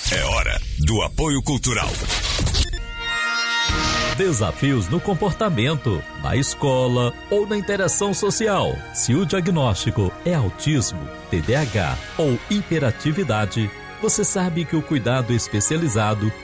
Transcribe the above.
É hora do apoio cultural. Desafios no comportamento, na escola ou na interação social. Se o diagnóstico é autismo, TDAH ou hiperatividade, você sabe que o cuidado especializado